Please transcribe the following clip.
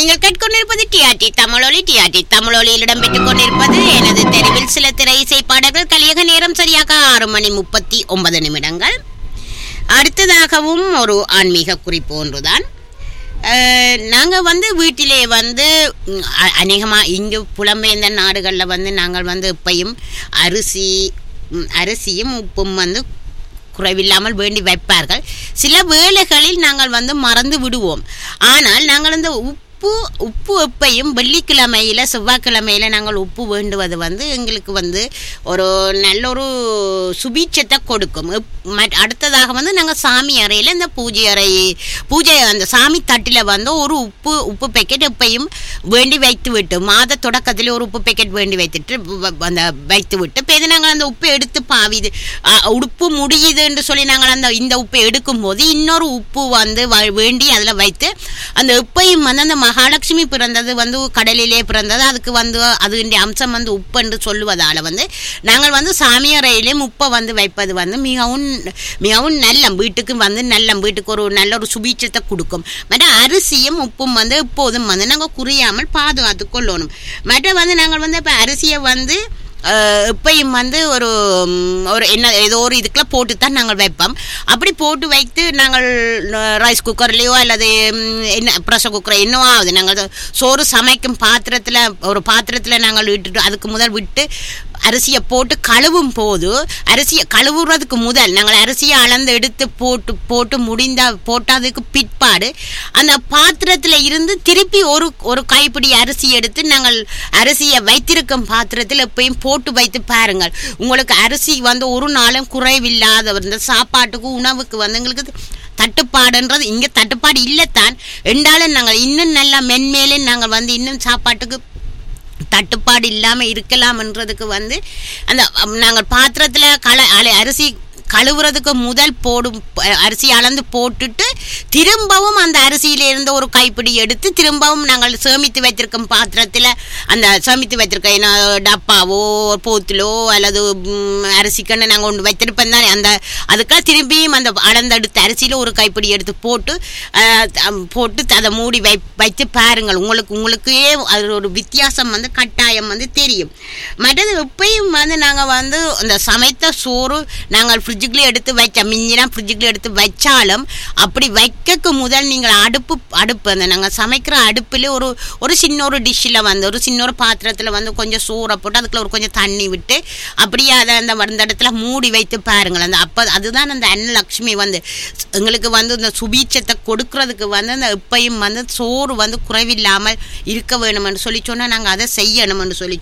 நீங்கள் கேட்கொண்டிருப்பது டிஆர்டி தமிழொலி. டிஆர்டி தமிழொலியில் இடம்பெற்றுக் கொண்டிருப்பது எனது தெருவில் சில திரை இசை பாடல்கள். கலியக நேரம் சரியாக 6:39. அடுத்ததாகவும் ஒரு ஆன்மீக குறிப்பு ஒன்றுதான். நாங்கள் வீட்டிலே அநேகமாக இங்கு புலம்பெயர்ந்த நாடுகளில் நாங்கள் எப்பையும் அரிசியும் உப்பும் குறைவில்லாமல் வேண்டி வைப்பார்கள். சில வேளைகளில் நாங்கள் மறந்து விடுவோம். ஆனால் நாங்கள் அந்த உப்பு எப்பையும் வெள்ளிக்கிழமையில செவ்வாய்க்கிழமையில நாங்கள் உப்பு வேண்டுவது எங்களுக்கு ஒரு நல்ல ஒரு சுபீட்சத்தை கொடுக்கும். அடுத்ததாக நாங்கள் சாமி அறையில் இந்த பூஜை அந்த சாமி தட்டில் ஒரு உப்பு பேக்கெட் எப்பையும் வேண்டி வைத்து விட்டு மாத தொடக்கத்தில் ஒரு உப்பு பேக்கெட் வேண்டி வைத்துட்டு வைத்து விட்டு இப்போ நாங்கள் அந்த உப்பை எடுத்து பாவிது உப்பு முடியுது என்று சொல்லி நாங்கள் இந்த உப்பை எடுக்கும் போது இன்னொரு உப்பு வேண்டி அதில் வைத்து அந்த உப்பையும் அந்த மகாலட்சுமி பிறந்தது கடலிலே பிறந்தது. அதுக்கு அதுடைய அம்சம் உப்பு என்று சொல்லுவதால் நாங்கள் சாமியறையிலே உப்பை வைப்பது மிகவும் நல்ல வீட்டுக்கு வீட்டுக்கு ஒரு நல்ல ஒரு சுபீட்சத்தை கொடுக்கும். மற்ற அரிசியும் உப்பும் எப்போதும் நாங்கள் குறையாமல் பாதுகாத்து கொள்ளணும். மற்ற நாங்கள் இப்போ அரிசியை எப்பையும் ஒரு என்ன ஏதோ ஒரு இதுக்குள்ள போட்டு தான் நாங்கள் வைப்போம். அப்படி போட்டு வைத்து நாங்கள் ரைஸ் குக்கர்லேயோ அல்லது என்ன ப்ரெஷர் குக்கர் என்னவோ ஆகுது நாங்கள் சோறு சமைக்கும் பாத்திரத்தில் நாங்கள் விட்டுட்டு அதுக்கு முதல் விட்டு அரிசியை போட்டு கழுவும் போது அரிசியை கழுவுறதுக்கு முதல் நாங்கள் அரிசியை அளந்து எடுத்து போட்டு போட்டதுக்கு பிற்பாடு அந்த பாத்திரத்தில் இருந்து திருப்பி ஒரு கைப்பிடி அரிசி எடுத்து நாங்கள் அரிசியை வைத்திருக்கும் பாத்திரத்தில் எப்பயும் போட்டு வைத்து பாருங்கள். உங்களுக்கு அரிசி ஒரு நாளும் குறைவில்லாத சாப்பாட்டுக்கு உணவுக்கு எங்களுக்கு தட்டுப்பாடுன்றது இங்கே தட்டுப்பாடு இல்லைத்தான் என்றாலும் நாங்கள் இன்னும் நல்லா மென்மேலே நாங்கள் இன்னும் சாப்பாட்டுக்கு தட்டுப்பாடு இல்லாமல் இருக்கலாம்ன்றதுக்கு அந்த நாங்கள் பாத்திரத்தில் அரிசி கழுவுறதுக்கு முதல் அரிசி அளந்து போட்டுட்டு திரும்பவும் அந்த அரிசியிலிருந்து ஒரு கைப்பிடி எடுத்து திரும்பவும் நாங்கள் சேமித்து வைத்திருக்கும் பாத்திரத்தில் அந்த சேமித்து வைத்திருக்க டப்பாவோ போத்திலோ அல்லது அரிசிக்கன்னு நாங்கள் ஒன்று வைத்திருப்போம் தானே அந்த அதுக்கெல்லாம் திரும்பியும் அந்த அளந்தெடுத்த அரிசியில் ஒரு கைப்பிடி எடுத்து போட்டு அதை மூடி வைத்து பாருங்கள். உங்களுக்கே அது ஒரு வித்தியாசம் கட்டாயம் தெரியும். மற்றது எப்பயும் நாங்கள் அந்த சமைத்த சோறு நாங்கள் ஃப்ரிட்ஜுக்குள்ளே எடுத்து வைச்சா மிஞ்சினா ஃப்ரிட்ஜுக்குள்ளே எடுத்து வச்சாலும் அப்படி வைக்க முதல் நீங்கள் அடுப்பு அந்த நாங்கள் சமைக்கிற அடுப்பில் ஒரு சின்ன ஒரு டிஷ்ஷில் ஒரு சின்ன ஒரு பாத்திரத்தில் கொஞ்சம் சோறை போட்டு அதுக்குள்ள ஒரு கொஞ்சம் தண்ணி விட்டு அப்படியே அதை அந்த இடத்துல மூடி வைத்து பாருங்கள். அதுதான் அந்த அன்னலக்ஷ்மி எங்களுக்கு இந்த சுபீட்சத்தை கொடுக்கறதுக்கு அந்த எப்பையும் சோறு குறைவில்லாமல் இருக்க வேணும்னு சொல்லி சொன்னால் நாங்கள் அதை செய்யணும்னு சொல்லி